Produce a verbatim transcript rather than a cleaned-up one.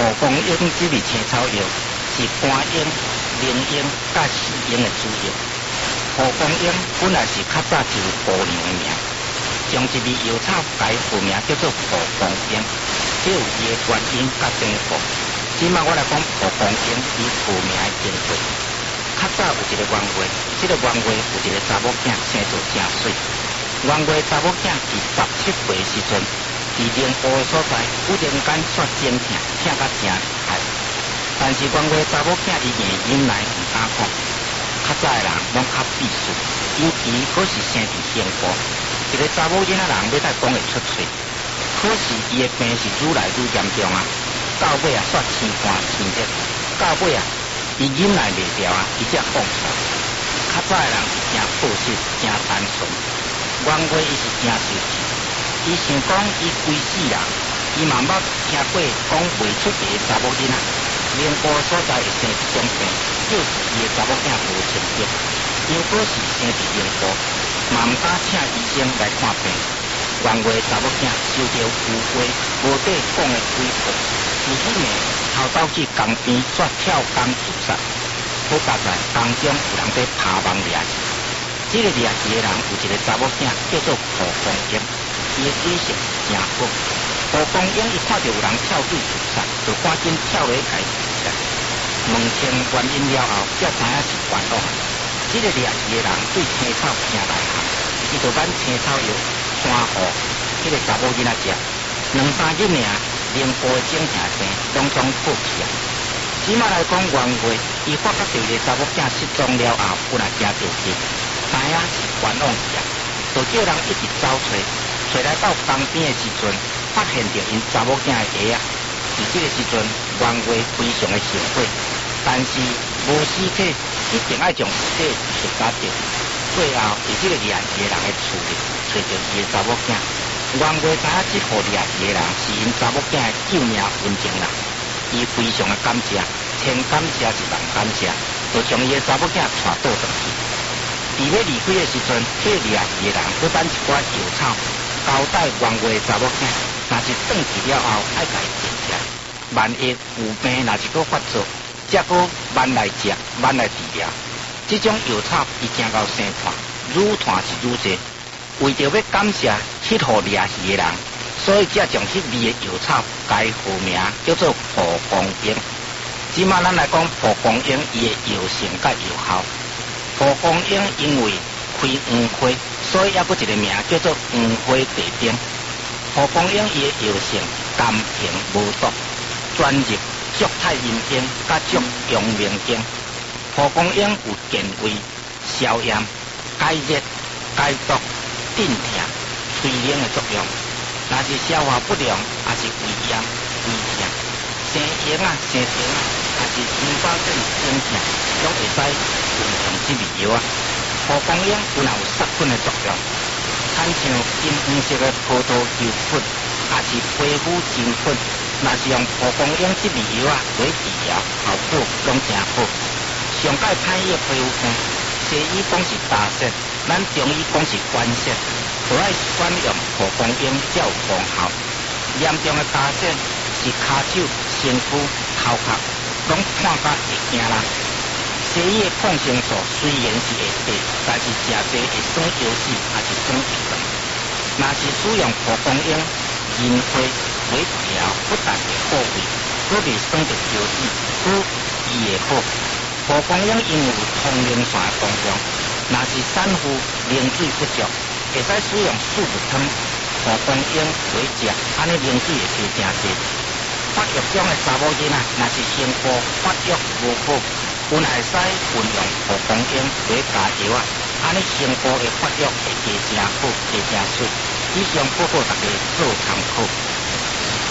蒲公英这类青草药是肝英、灵英、甲四英的主药。蒲公英本来是较早就有姑娘的名，将一味药草改副名叫做蒲公英，这有伊的原因甲典故。即马我来讲蒲公英伊副名的经过。较早有一个冤家，这个冤家有一个查某囝生做正水。冤家查某囝伫十七岁时阵，伫宁波的所在，忽然间煞真疼，疼甲真厉害。但是冤家查某囝伊硬忍耐唔敢讲。较早的人拢较避暑，尤其可是生伫宁波，一个查某囡仔人要再讲会出嘴。可是伊的病是愈来愈严重啊，到尾啊煞生寒生热，到尾啊伊忍耐袂了啊，伊才放出。较早的人是真朴实，真单纯。冤家伊是真受气，伊想讲伊规世人，伊嘛捌听过讲袂出个查某囡仔，宁波所在会生这种病，就是伊的查某囝无成绩，因果是生伫宁波，嘛毋敢请医生来看病。冤家查某囝受到有话无底讲的威胁，自己命偷走去江边煞跳江自杀，好佳在江中有人在爬网掠死。这个掠死的人有一个查某囝叫做蒲公英，伊的体色真好。蒲公英一看到有人跳水自杀，就赶紧跳落去甲伊扶起来。问清原因了后，才知影是冤枉。这个掠死的人对青草真内行，伊就挽青草药山河，迄个查某囡仔食，两三日尔，宁波的整疼病拢总好去啊。即马来讲冤家，伊发觉到一个查某囝失踪了后，本来真着急。知影是冤枉去啊，就叫人一直找找，找来到江边的时阵，发现着因查某囝的鞋啊。伫这个时阵，冤家非常的后悔，但是无死体，一定要将尸体寻找着。最后，伫这个掠死的人的厝里，找着伊的查某囝。冤家知影这户掠死的人是因查某囝的救命恩情人，伊非常的感谢，千感谢一万感谢，就将伊的查某囝带倒转去。伫要离开的时阵，迄个掠死的人要挽一寡药草，交代冤家的查某囝，若是转去了后，爱家己捡起来。万一有病，若是搁发作，则搁慢来食，慢来治疗。这种药草伊正到生炭，愈炭是愈济。为着要感谢迄户掠死的人，所以才将迄味的药草改号名叫做蒲公英。即马咱来讲蒲公英伊的药性甲药效。蒲公英因为开黄花，所以还佫一个名叫做黄花地丁。蒲公英伊的药性甘平无毒，专入足太阴经甲足阳明经。蒲公英有健胃、消炎、解热、解毒、镇痛、催冷的作用。若是消化不良，也是胃炎、胃痛、生痈啊、生疼啊，也是淋巴症、肿痛，拢会使运用这味药啊。蒲公英有有杀菌的作用，亲像金黄色的葡萄球粉，也是皮肤真粉。若是用蒲公英这味药啊来治疗，效果拢真好。上界歹伊的皮肤病，西医讲是大舌，咱中医讲是关舌，就爱选用蒲公英才有功效。严重的大舌是骹手、身躯、头壳拢看甲会惊人。西医的抗生素虽然是会低，但是食多会酸腰子，也是酸胃肠。若是使用蒲公英、银花为调，不但会好胃，佫袂酸着腰子，佫医会好。蒲公英因为有通灵线的功用，若是产妇凝水不足，会使使用四物汤蒲公英为食，安尼凝水会加真济。发育中的查某囡仔，若是胸部发育无好，本来会使运用蒲公英为加药啊，安尼胸部的发育会加真好，加真水。以上报告大家做参考。